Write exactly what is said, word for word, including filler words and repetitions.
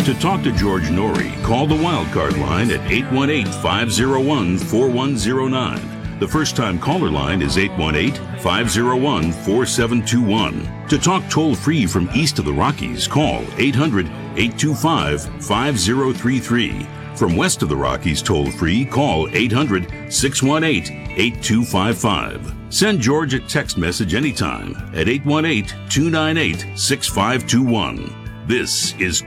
To talk to George Norrie, call the Wildcard line at eight one eight, five oh one, four one oh nine. The first-time caller line is eight one eight, five oh one, four seven two one. To talk toll-free from east of the Rockies, call eight hundred, eight two five, five oh three three. From west of the Rockies toll-free, call eight hundred, six one eight, eight two five five. Send George a text message anytime at eight one eight, two nine eight, six five two one. This is